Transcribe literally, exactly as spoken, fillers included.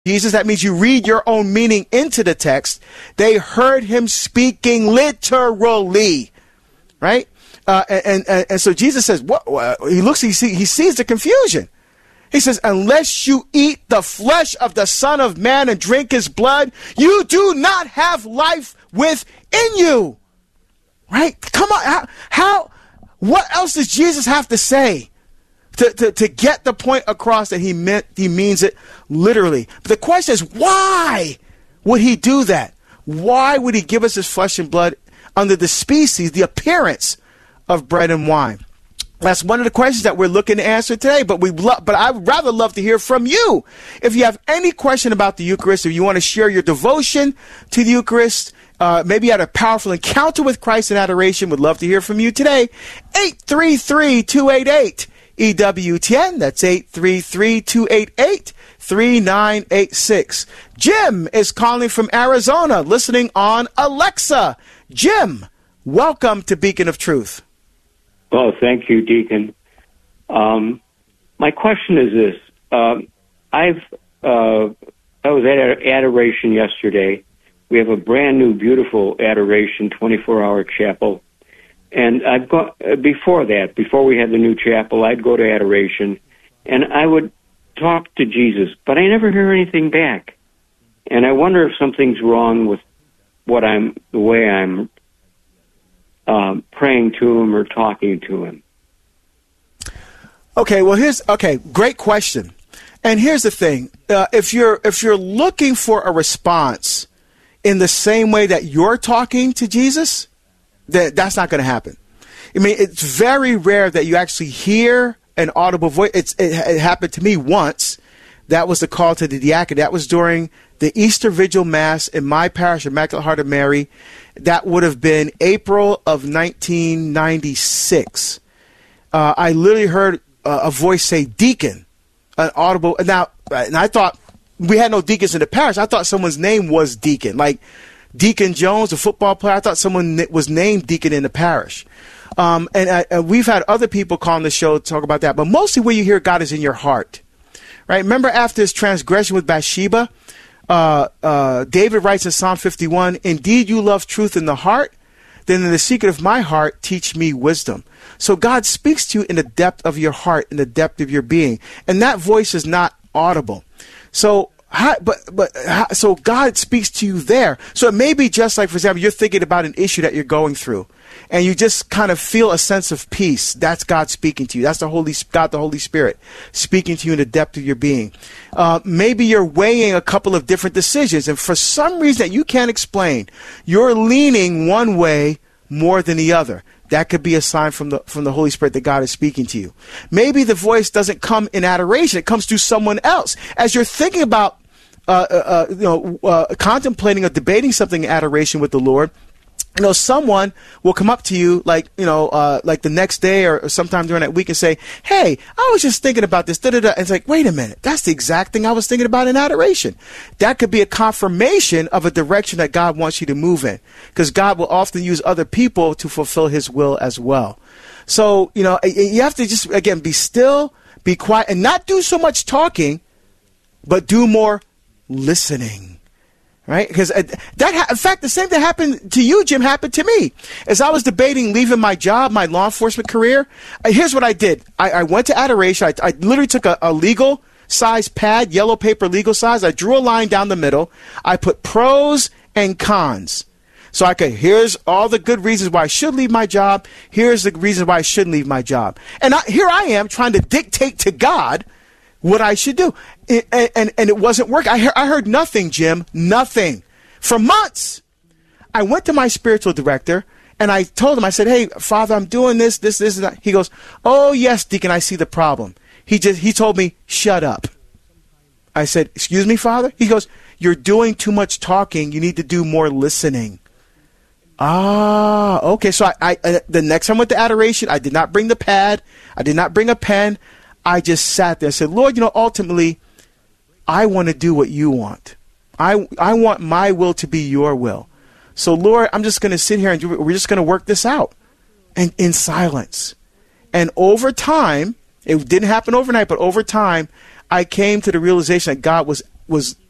Jesus, that means you read your own meaning into the text. They heard him speaking literally, right? Uh, and, and, and so Jesus says, what? He looks, he, see, he sees the confusion. He says, unless you eat the flesh of the Son of Man and drink his blood, you do not have life within you. Right? Come on. How, how what else does Jesus have to say to, to, to get the point across that he meant, he means it literally? But the question is, why would he do that? Why would he give us his flesh and blood under the species, the appearance of bread and wine? That's one of the questions that we're looking to answer today. But we, lo- but I would rather love to hear from you. If you have any question about the Eucharist, if you want to share your devotion to the Eucharist, uh, maybe you had a powerful encounter with Christ in adoration, would love to hear from you today. eight three three, two eight eight, E W T N. That's eight three three, two eight eight, three nine eight six. Jim is calling from Arizona, listening on Alexa. Jim, welcome to Beacon of Truth. Well, thank you, Deacon. Um, my question is this. Um, I've uh, I was at Adoration yesterday. We have a brand new, beautiful Adoration twenty-four hour chapel. And I've got, uh, before that, before we had the new chapel, I'd go to Adoration, and I would talk to Jesus, but I never hear anything back. And I wonder if something's wrong with what I'm, the way I'm Um, praying to him or talking to him. Okay, well, here's okay. Great question. And here's the thing: uh, if you're if you're looking for a response in the same way that you're talking to Jesus, that that's not going to happen. I mean, it's very rare that you actually hear an audible voice. It's, it, it happened to me once. That was the call to the diaconate. That was during the Easter Vigil Mass in my parish, Immaculate Heart of Mary. That would have been April of nineteen ninety-six. Uh, I literally heard uh, a voice say, "Deacon," an audible. Now, and I thought we had no deacons in the parish. I thought someone's name was Deacon, like Deacon Jones, a football player. I thought someone was named Deacon in the parish. Um, and I, uh, we've had other people call on the show to talk about that. But mostly where you hear God is in your heart. Right? Remember after his transgression with Bathsheba, uh, uh, David writes in Psalm fifty-one, "Indeed you love truth in the heart, then in the secret of my heart teach me wisdom." So God speaks to you in the depth of your heart, in the depth of your being. And that voice is not audible. So how, but but how, so God speaks to you there. So it may be just like, for example, you're thinking about an issue that you're going through, and you just kind of feel a sense of peace. That's God speaking to you. That's the Holy God, the Holy Spirit, speaking to you in the depth of your being. Uh, maybe you're weighing a couple of different decisions, and for some reason that you can't explain, you're leaning one way more than the other. That could be a sign from the from the Holy Spirit that God is speaking to you. Maybe the voice doesn't come in adoration; it comes through someone else. As you're thinking about, uh, uh, you know, uh, contemplating or debating something in adoration with the Lord, you know, someone will come up to you, like, you know, uh, like the next day or, or sometime during that week and say, "Hey, I was just thinking about this." Da, da, da. And it's like, wait a minute, that's the exact thing I was thinking about in adoration. That could be a confirmation of a direction that God wants you to move in, because God will often use other people to fulfill his will as well. So, you know, you have to just, again, be still, be quiet, and not do so much talking, but do more listening. Right? Because that, ha- in fact, the same thing happened to you, Jim, happened to me. As I was debating leaving my job, my law enforcement career, uh, here's what I did. I, I went to adoration. I, I literally took a, a legal size pad, yellow paper legal size. I drew a line down the middle. I put pros and cons. So I could, here's all the good reasons why I should leave my job. Here's the reasons why I shouldn't leave my job. And I, here I am trying to dictate to God what I should do. It, and, and it wasn't working. I, he- I heard nothing, Jim, nothing. For months, I went to my spiritual director, and I told him, I said, "Hey, Father, I'm doing this, this, this, and that." He goes, "Oh, yes, Deacon, I see the problem." He just he told me, "Shut up." I said, "Excuse me, Father?" He goes, "You're doing too much talking. You need to do more listening." Ah, okay. So I, I uh, the next time I went to adoration, I did not bring the pad. I did not bring a pen. I just sat there and said, "Lord, you know, ultimately, I want to do what you want. I I want my will to be your will. So, Lord, I'm just going to sit here and do, we're just going to work this out." And in silence. And over time, it didn't happen overnight, but over time, I came to the realization that God was was